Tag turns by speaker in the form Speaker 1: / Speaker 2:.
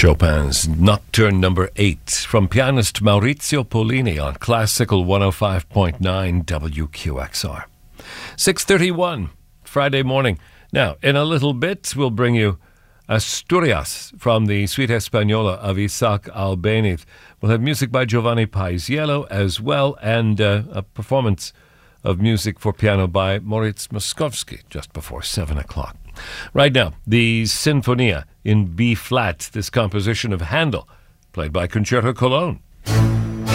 Speaker 1: Chopin's Nocturne Number 8 from pianist Maurizio Pollini on Classical 105.9 WQXR. 6:31, Friday morning. Now, in a little bit, we'll bring you Asturias from the Suite Española of Isaac Albéniz. We'll have music by Giovanni Paisiello as well, and a performance of music for piano by Moritz Moszkowski just before 7 o'clock. Right now, the Sinfonia in B-flat, this composition of Handel, played by Concerto Cologne.